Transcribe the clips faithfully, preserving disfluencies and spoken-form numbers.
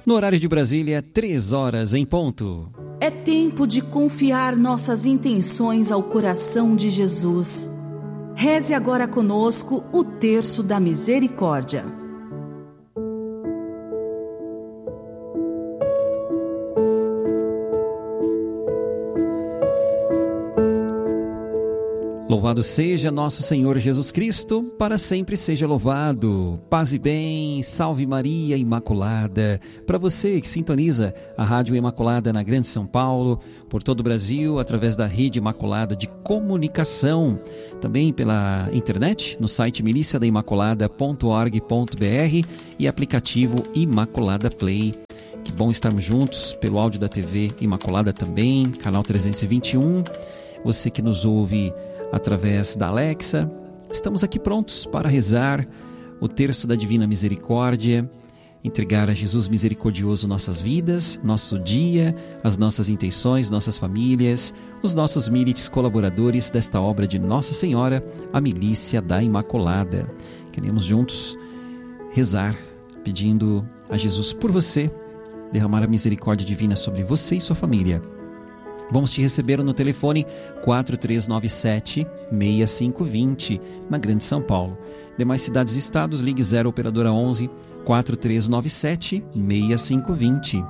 No horário de Brasília, três horas em ponto. É tempo de confiar nossas intenções ao coração de Jesus. Reze agora conosco o Terço da Misericórdia. Louvado seja nosso Senhor Jesus Cristo, para sempre seja louvado. Paz e bem, salve Maria Imaculada. Para você que sintoniza a Rádio Imaculada na Grande São Paulo, por todo o Brasil, através da Rede Imaculada de Comunicação, também pela internet, no site milícia da imaculada ponto org ponto br e aplicativo Imaculada Play. Que bom estarmos juntos pelo áudio da T V Imaculada também, canal trezentos e vinte e um. Você que nos ouve através da Alexa, estamos aqui prontos para rezar o Terço da Divina Misericórdia, entregar a Jesus misericordioso nossas vidas, nosso dia, as nossas intenções, nossas famílias, os nossos milites colaboradores desta obra de Nossa Senhora, a Milícia da Imaculada. Queremos juntos rezar, pedindo a Jesus por você, derramar a misericórdia divina sobre você e sua família. Vamos te receber no telefone quatro três nove sete, seis cinco dois zero, na Grande São Paulo. Demais cidades e estados, ligue zero operadora onze, quatro três nove sete, seis cinco dois zero.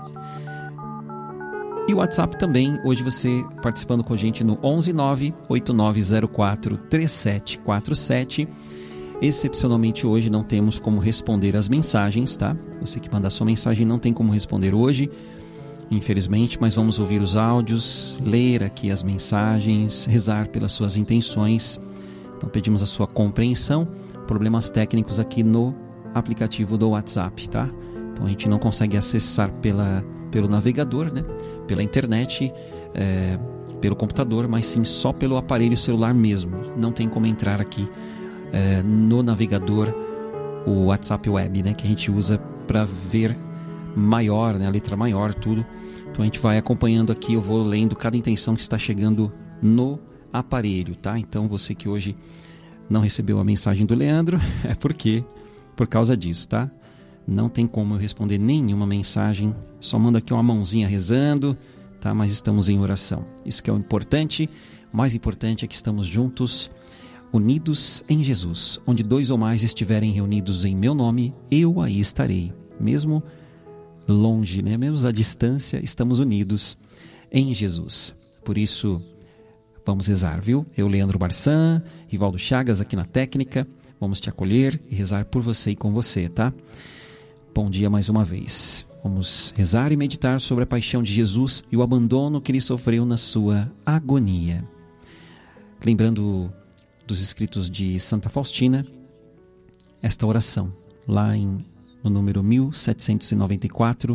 E o WhatsApp também, hoje você participando com a gente no onze nove oito nove zero quatro três sete quatro sete. Excepcionalmente hoje não temos como responder as mensagens, tá? Você que mandar sua mensagem não tem como responder hoje, infelizmente, mas vamos ouvir os áudios, ler aqui as mensagens, rezar pelas suas intenções. Então pedimos a sua compreensão. Problemas técnicos aqui no aplicativo do WhatsApp, tá? Então a gente não consegue acessar pela, pelo navegador, né? Pela internet, é, pelo computador, mas sim só pelo aparelho celular mesmo. Não tem como entrar aqui é, no navegador, o WhatsApp Web, né? Que a gente usa para ver maior, né, a letra maior, tudo. Então a gente vai acompanhando aqui, eu vou lendo cada intenção que está chegando no aparelho, tá? Então você que hoje não recebeu a mensagem do Leandro, é porque, por causa disso, tá? Não tem como eu responder nenhuma mensagem, só mando aqui uma mãozinha rezando, tá? Mas estamos em oração. Isso que é o importante. O mais importante é que estamos juntos, unidos em Jesus. Onde dois ou mais estiverem reunidos em meu nome, eu aí estarei. Mesmo longe, né? Mesmo à distância, estamos unidos em Jesus. Por isso, vamos rezar, viu? Eu, Leandro Barçan, Rivaldo Chagas aqui na técnica, vamos te acolher e rezar por você e com você, tá? Bom dia mais uma vez. Vamos rezar e meditar sobre a paixão de Jesus e o abandono que ele sofreu na sua agonia. Lembrando dos escritos de Santa Faustina, esta oração, lá em no número mil setecentos e noventa e quatro.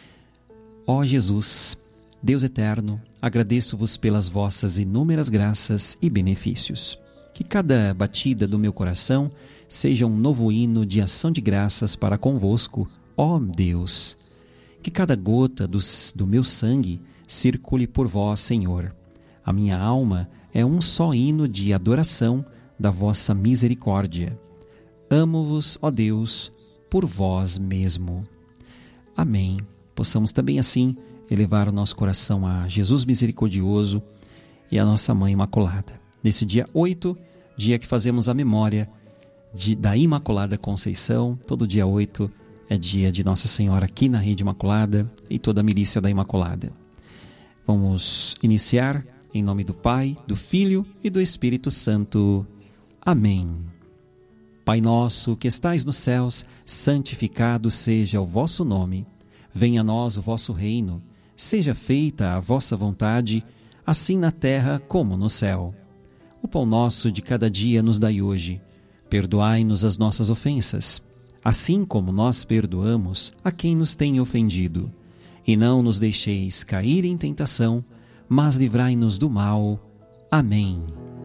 Ó Jesus, Deus eterno, agradeço-vos pelas vossas inúmeras graças e benefícios. Que cada batida do meu coração seja um novo hino de ação de graças para convosco, ó Deus. Que cada gota dos, do meu sangue circule por vós, Senhor. A minha alma é um só hino de adoração da vossa misericórdia. Amo-vos, ó Deus, por vós mesmo. Amém. Possamos também assim elevar o nosso coração a Jesus misericordioso e a nossa Mãe Imaculada. Nesse dia oito, dia que fazemos a memória de, da Imaculada Conceição, todo dia oito é dia de Nossa Senhora aqui na Rede Imaculada e toda a milícia da Imaculada. Vamos iniciar em nome do Pai, do Filho e do Espírito Santo. Amém. Pai nosso que estais nos céus, santificado seja o vosso nome. Venha a nós o vosso reino. Seja feita a vossa vontade, assim na terra como no céu. O pão nosso de cada dia nos dai hoje. Perdoai-nos as nossas ofensas, assim como nós perdoamos a quem nos tem ofendido. E não nos deixeis cair em tentação, mas livrai-nos do mal. Amém.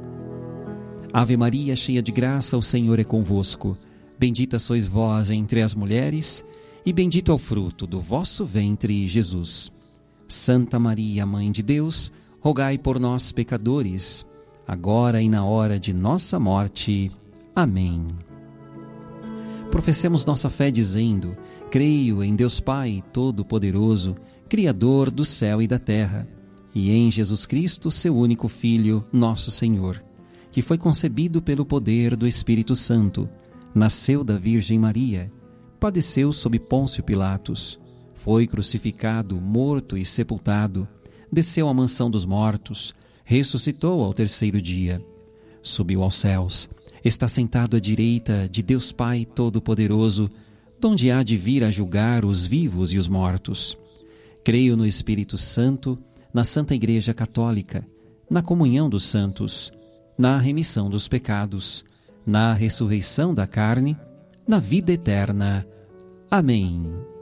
Ave Maria, cheia de graça, o Senhor é convosco. Bendita sois vós entre as mulheres, e bendito é o fruto do vosso ventre, Jesus. Santa Maria, Mãe de Deus, rogai por nós, pecadores, agora e na hora de nossa morte. Amém. Professemos nossa fé dizendo Creio em Deus Pai Todo-Poderoso, Criador do céu e da terra, e em Jesus Cristo, seu único Filho, nosso Senhor, que foi concebido pelo poder do Espírito Santo, nasceu da Virgem Maria, padeceu sob Pôncio Pilatos, foi crucificado, morto e sepultado, desceu à mansão dos mortos, ressuscitou ao terceiro dia, subiu aos céus, está sentado à direita de Deus Pai Todo-Poderoso, donde há de vir a julgar os vivos e os mortos. Creio no Espírito Santo, na Santa Igreja Católica, na comunhão dos santos, na remissão dos pecados, na ressurreição da carne, na vida eterna. Amém.